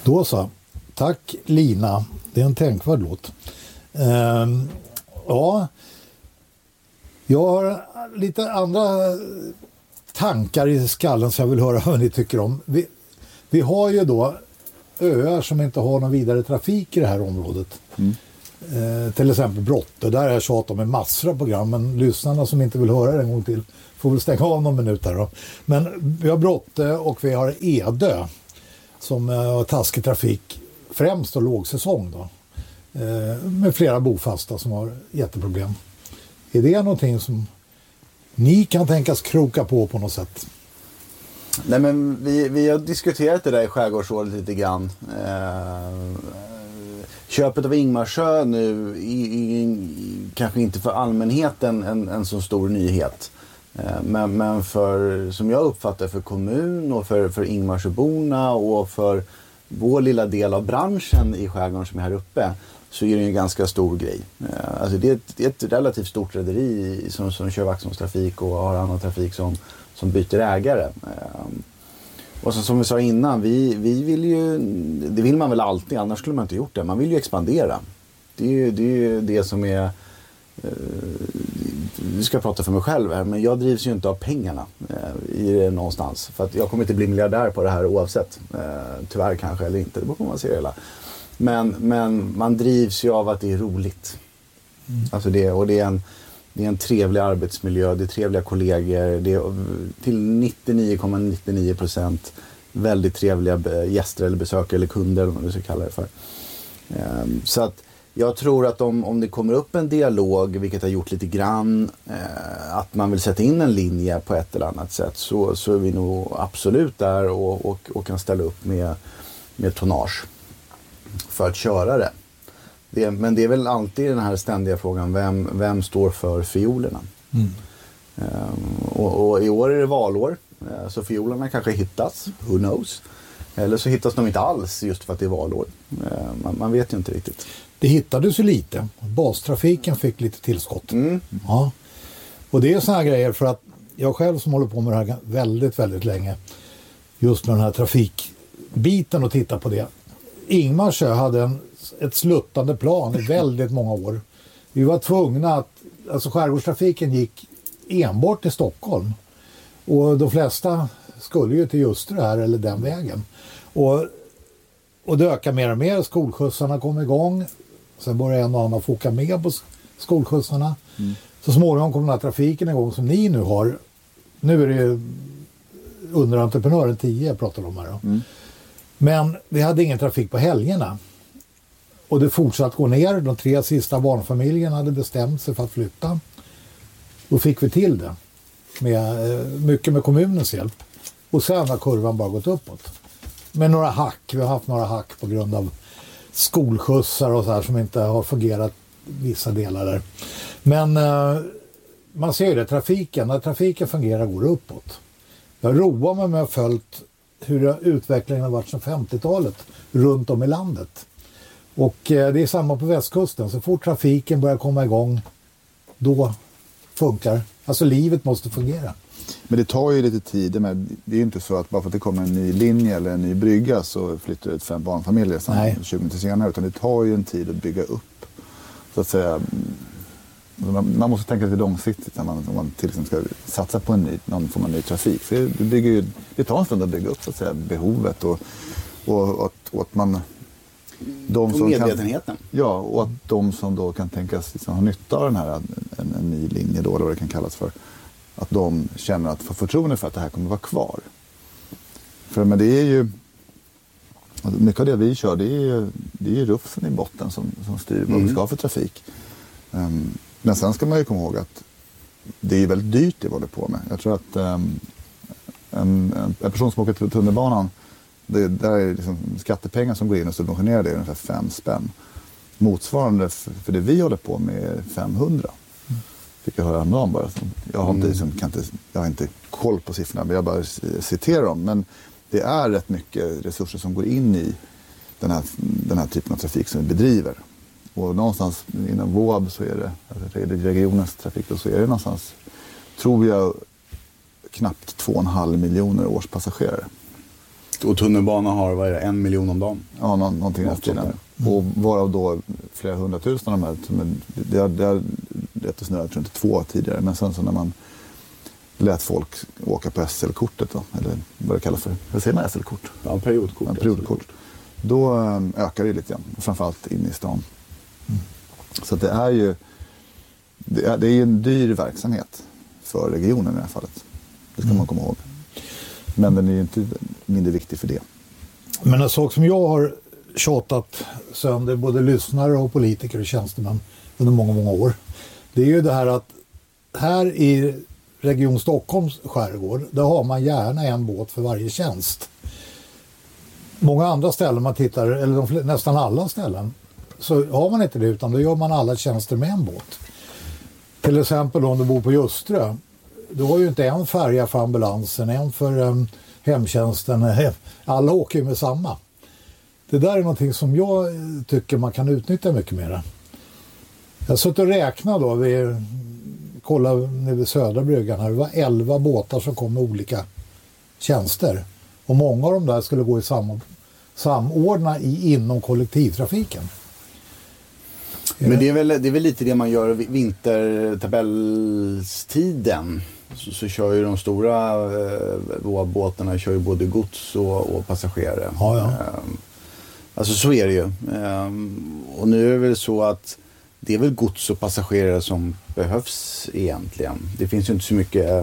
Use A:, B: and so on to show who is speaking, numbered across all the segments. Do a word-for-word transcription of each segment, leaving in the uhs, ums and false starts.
A: Då så. Tack Lina. Det är en tänkvärd låt. Uh, ja, jag har lite andra tankar i skallen så jag vill höra vad ni tycker om. Vi, vi har ju då öar som inte har någon vidare trafik i det här området. Mm. Uh, till exempel Brotte. Där har jag tjatat om en massor av program, men lyssnarna som inte vill höra det en gång till får väl stänga av någon minut här då. Men vi har Brotte och vi har Edö som har taskig trafik, främst och lågsäsong då. Med flera bofasta som har jätteproblem. Är det någonting som ni kan tänkas kroka på på något sätt?
B: Nej, men vi, vi har diskuterat det där i Skärgårdsrådet lite grann. Eh, köpet av Ingmarsö nu är, är kanske inte för allmänheten en, en så stor nyhet. Eh, men, men för, som jag uppfattar, för kommun och för, för Ingmarsöborna och för vår lilla del av branschen i skärgården som är här uppe, så är det en ganska stor grej. Alltså det, är ett, det är ett relativt stort rederi som, som kör Vaxholmstrafik och har annan trafik som, som byter ägare. Och så, som vi sa innan, vi, vi vill ju, det vill man väl alltid, annars skulle man inte gjort det. Man vill ju expandera. Det är ju det, är ju det som är... Vi ska prata för mig själv här, men jag drivs ju inte av pengarna eh, i det någonstans. För att jag kommer inte bli miljardär på det här oavsett. Eh, tyvärr kanske eller inte, det beror på vad man ser hela. Men, men man drivs ju av att det är roligt. Mm. Alltså det, och det är, en, det är en trevlig arbetsmiljö, det är trevliga kollegor. Det är till nittionio komma nittionio procent väldigt trevliga gäster eller besökare eller kunder, vad man nu ska kalla det för. Eh, så att jag tror att om, om det kommer upp en dialog, vilket har gjort lite grann, eh, att man vill sätta in en linje på ett eller annat sätt, så, så är vi nog absolut där och, och, och kan ställa upp med, med tonnage för att köra det. det. Men det är väl alltid den här ständiga frågan, vem, vem står för fiolerna? Mm. Eh, och, och i år är det valår, eh, så fiolerna kanske hittas, who knows? Eller så hittas de inte alls just för att det är valår. Eh, man, man vet ju inte riktigt.
A: Det hittades ju lite. Bastrafiken fick lite tillskott. Mm. Ja. Och det är såna här grejer för att jag själv som håller på med det här väldigt, väldigt länge, just med den här trafikbiten och titta på det. Ingmarsö hade en, ett sluttande plan i väldigt många år. Vi var tvungna att, alltså skärgårdstrafiken gick enbart till Stockholm. Och de flesta skulle ju till just det här eller den vägen. Och, och det ökar mer och mer. Skolskjutsarna kom igång. Sen började en och annan få åka med på skolskjutsarna. Mm. Så småningom kom den här trafiken igång som ni nu har. Nu är det underentreprenören tio jag pratar om här då. Mm. Men vi hade ingen trafik på helgerna. Och det fortsatte gå ner. De tre sista barnfamiljerna hade bestämt sig för att flytta. Då fick vi till det. Med, mycket med kommunens hjälp. Och sen har kurvan bara gått uppåt. Med några hack. Vi har haft några hack på grund av skolskjutsar och så här som inte har fungerat vissa delar där. Men eh, man ser det, trafiken, när trafiken fungerar går uppåt. Jag roar mig med att ha följt hur utvecklingen har varit sedan femtiotalet runt om i landet. Och eh, det är samma på västkusten. Så fort trafiken börjar komma igång, då funkar. Alltså livet måste fungera.
C: Men det tar ju lite tid. Men det är ju inte så att bara för att det kommer en ny linje eller en ny brygga så flyttar det ut fem barnfamiljer sen tjugo minuter senare. Utan det tar ju en tid att bygga upp. Så att säga, man, man måste tänka lite långsiktigt när man, om man till exempel ska satsa på en ny, någon form av ny trafik. Så det, bygger ju, det tar en stund att bygga upp så att säga, behovet och, och, och, och att man... De som
B: och medvetenheten.
C: Kan, ja, och att de som då kan tänkas liksom, ha nytta av den här, en, en ny linje då, eller vad det kan kallas för, att de känner att få förtroende för att det här kommer att vara kvar. För men det är ju, mycket av det vi kör, det är ju, det är ju rufsen i botten som, som styr vad mm. vi ska ha för trafik. Um, men sen ska man ju komma ihåg att det är väldigt dyrt det vi håller på med. Jag tror att um, en, en person som åker till tunnelbanan, det där är liksom skattepengar som går in och subventionerar det, ungefär fem spänn. Motsvarande för, för det vi håller på med är femhundra. Mm. Fick jag höra häromdagen bara. Jag har, inte, liksom, kan inte, jag har inte koll på siffrorna, men jag bara citerar dem. Men det är rätt mycket resurser som går in i den här, den här typen av trafik som vi bedriver. Och någonstans inom V O A B så är det, alltså regionens trafik, då så är det någonstans, tror jag, knappt två och en halv miljoner årspassagerare.
B: Visst, och tunnelbana har vad är det, en miljon om dagen.
C: Ja, nå- någonting efter den. Mm. Och varav då flera hundratusen av de här, men det har, det har rätt och snurrat, jag tror inte två tidigare, men sen så när man lät folk åka på S L-kortet då, eller vad det kallas för, vad säger man, S L-kort?
B: Ja, periodkort.
C: Ja, periodkort. Då um, ökar det lite grann, framförallt inne i stan. Mm. Så att det är ju det är, det är en dyr verksamhet för regionen i det här fallet. Det ska mm. man komma ihåg. Men den är ju inte mindre viktig för det. Men
A: en sak som jag har tjatat sönder både lyssnare och politiker och tjänstemän under många, många år. Det är ju det här att här i Region Stockholms skärgård, där har man gärna en båt för varje tjänst. Många andra ställen man tittar, eller de, nästan alla ställen, så har man inte det, utan då gör man alla tjänster med en båt. Till exempel om du bor på Ljusterö, du har ju inte en färja för ambulansen, en för um, hemtjänsten, alla åker ju med samma. Det där är någonting som jag tycker man kan utnyttja mycket mer. Jag har suttit och räknat då, vi kollade nu vid Södra bryggan här, det var elva båtar som kom med olika tjänster. Och många av dem där skulle gå i sam, samordna i, inom kollektivtrafiken.
B: Men det är, väl, det är väl lite det man gör vintertabellstiden. Så, så kör ju de stora eh, båtarna kör ju både gods och, och passagerare.
A: Ja, ja.
B: Eh, alltså så är det ju. Eh, och nu är det väl så att det är väl gods och passagerare som behövs egentligen. Det finns ju inte så mycket... Eh,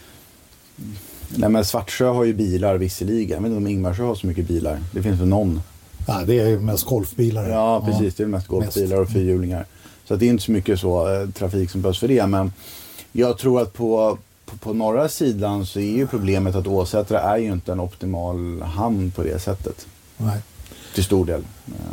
B: nej, men Svartsjö har ju bilar visserligen. Jag vet inte om Ingmarsjö har så mycket bilar. Det finns väl någon...
A: Ja, det är ju mest golfbilar.
B: Ja, precis. Ja. Det är mest golfbilar och fyrhjulingar. Så att det är inte så mycket så eh, trafik som behövs för det. Men jag tror att på, på, på norra sidan så är ju problemet att Åsätra är ju inte en optimal hamn på det sättet.
A: Nej.
B: Till stor del.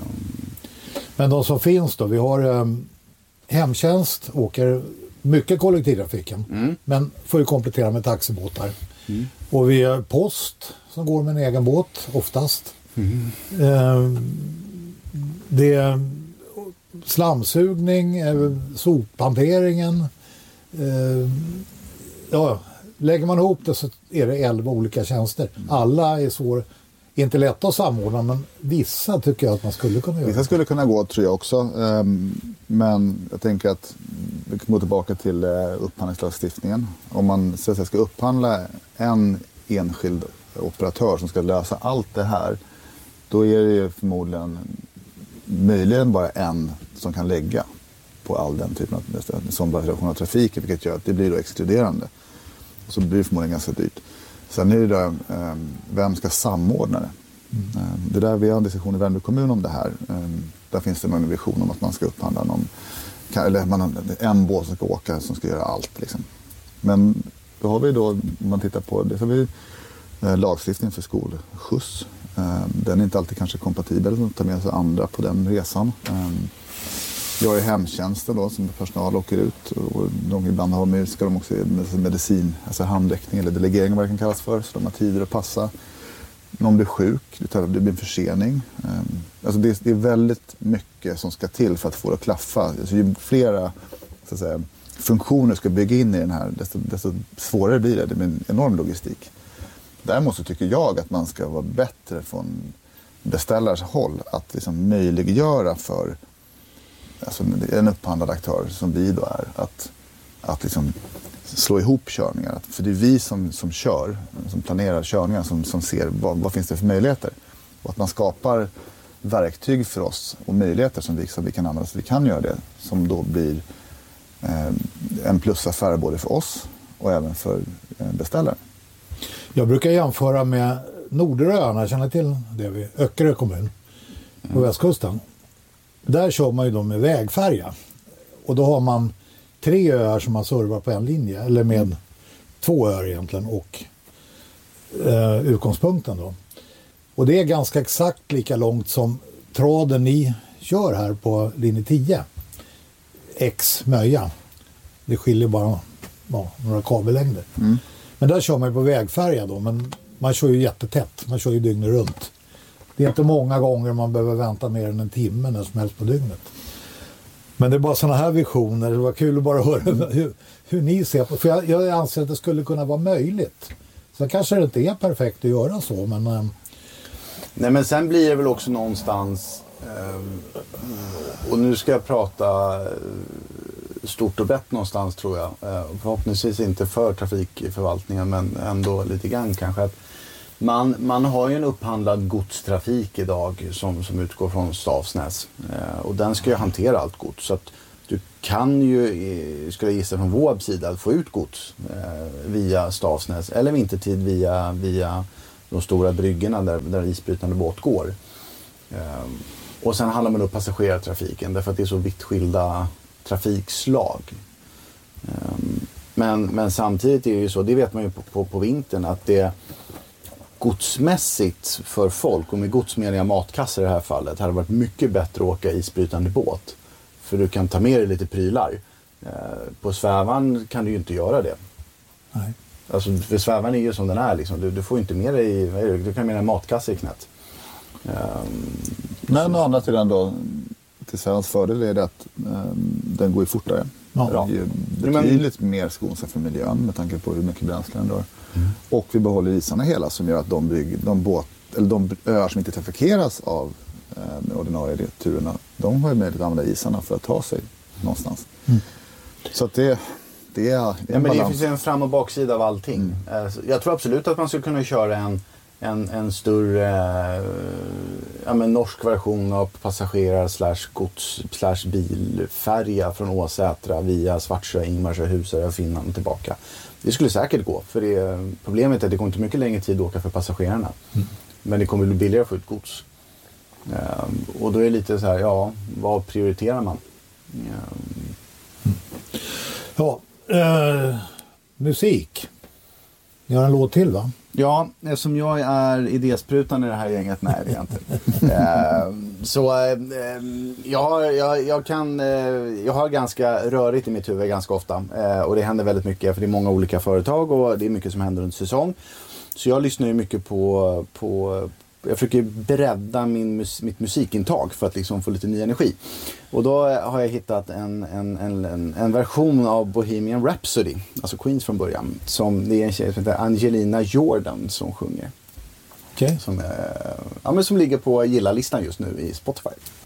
A: Men de som finns då, vi har um, hemtjänst, åker mycket kollektivtrafiken. Mm. Men får ju komplettera med taxibåtar. Mm. Och vi har post som går med en egen båt, oftast. Mm. Uh, det är slamsugning, uh, sophanteringen. Uh, ja, lägger man ihop det så är det elva olika tjänster. Mm. Alla är så, inte lätt att samordna, men vissa tycker jag att man skulle kunna göra.
C: Vissa skulle kunna gå, tror jag också. Um, men jag tänker att vi kan gå tillbaka till uh, upphandlingslagstiftningen. Om man så att säga, ska upphandla en enskild operatör som ska lösa allt det här, då är det ju förmodligen möjligen bara en som kan lägga på all den typen av som variation av trafiken, vilket gör att det blir då exkluderande. Och så blir det förmodligen ganska dyrt. Sen är det där, eh, vem ska samordna det? Mm. Eh, det där, vi har en diskussion i Värmdö kommun om det här. Eh, där finns det en vision om att man ska upphandla någon, eller man har en båt som ska åka som ska göra allt. Liksom. Men då har vi då, om man tittar på det, så har vi eh, lagstiftning för skolskjuts. Eh, den är inte alltid kanske kompatibel att ta med sig andra på den resan. Eh, Jag är hemtjänsten då, som personal åker ut, och de ibland har med, ska de också med medicin, alltså handräckning eller delegering vad det kan kallas för, så de har tider att passa. Någon blir sjuk, det blir en försening. Alltså det, det är väldigt mycket som ska till för att få det att klaffa. Alltså ju flera så att säga, funktioner ska bygga in i den här, desto, desto svårare blir det. Det blir en enorm logistik. Däremot så tycker jag att man ska vara bättre från beställares håll att liksom möjliggöra för alltså en upphandlad aktör som vi då är, att, att liksom slå ihop körningar. För det är vi som, som kör, som planerar körningar, som, som ser vad, vad finns det för möjligheter. Och att man skapar verktyg för oss och möjligheter som vi, som vi kan använda så vi kan göra det, som då blir eh, en plusaffär både för oss och även för eh, beställaren.
A: Jag brukar jämföra med Norderöarna, jag känner till det, vid Öckerö kommun på mm. västkusten. Där kör man ju då med vägfärja. Och då har man tre öar som man servar på en linje. Eller med mm. två öar egentligen och eh, utgångspunkten då. Och det är ganska exakt lika långt som traden ni kör här på linje tio. X Möja. Det skiljer bara ja, några kabellängder. Mm. Men där kör man ju på vägfärja då. Men man kör ju jättetätt. Man kör ju dygnet runt. Det är inte många gånger man behöver vänta mer än en timme när som helst på dygnet. Men det är bara sådana här visioner. Det var kul att bara höra hur, hur ni ser på. För jag, jag anser att det skulle kunna vara möjligt. Så kanske det inte är perfekt att göra så. Men
B: Nej, men sen blir det väl också någonstans, eh, och nu ska jag prata stort och brett någonstans tror jag. Eh, förhoppningsvis inte för trafikförvaltningen, men ändå lite grann kanske. Att man, man har ju en upphandlad godstrafik idag som, som utgår från Stavsnäs. Eh, och den ska ju hantera allt gods. Så att du kan ju, skulle jag gissa från vår sida, få ut gods eh, via Stavsnäs. Eller vintertid via, via de stora bryggorna där, där isbrytande båt går. Eh, och sen handlar man upp passagerartrafiken därför att det är så vitt skilda trafikslag. Eh, men, men samtidigt är det ju så, det vet man ju på, på, på vintern, att det godsmässigt för folk, och med gods menar jag matkassar i det här fallet, hade varit mycket bättre att åka isbrytande båt. För du kan ta med dig lite prylar. Eh, på svävan kan du ju inte göra det.
A: Nej.
B: Alltså, för svävan är ju som den är. Liksom. Du, du får inte med dig, du kan med dig en matkasse i knät. Eh,
C: Men å andra sidan då, till svävans fördel är det att eh, den går ju fortare.
A: Ja.
C: Det är ju betydligt mer skonsam för miljön med tanke på hur mycket bränsle den drar. Mm. Och vi behåller isarna hela som gör att de, bygg, de, båt, eller de öar som inte trafikeras av eh, de ordinarie turerna, de har ju möjlighet att använda isarna för att ta sig någonstans. Mm. Så att det, det är, det är en
B: ja, men
C: balans.
B: det finns en fram- och baksida av allting. Mm. Jag tror absolut att man skulle kunna köra en, en, en större ja, men norsk version av passagerar slash gods slash bilfärja från Åsätra via Svartsjö, Ingmarsö, Husö och Finland och tillbaka. Det skulle säkert gå, för det, problemet är att det kommer inte mycket längre tid att åka för passagerarna. Mm. Men det kommer bli billigare att få ut gods. Um, och då är det lite så här, ja, vad prioriterar man? Um.
A: Mm. Ja, eh, musik. Ni har en låt till, va?
B: Ja, eftersom jag är idésprutan i det här gänget, nej det är jag inte. uh, så uh, jag, jag, jag kan, uh, jag har ganska rörigt i mitt huvud ganska ofta. Uh, och det händer väldigt mycket, för det är många olika företag och det är mycket som händer under säsong. Så jag lyssnar ju mycket på, på jag försöker bredda min, mitt musikintag för att liksom få lite ny energi. Och då har jag hittat en, en, en, en version av Bohemian Rhapsody, alltså Queens från början. Som, det är en tjej som heter Angelina Jordan som sjunger.
A: Okay.
B: Som, ja, men som ligger på gilla-listan just nu i Spotify.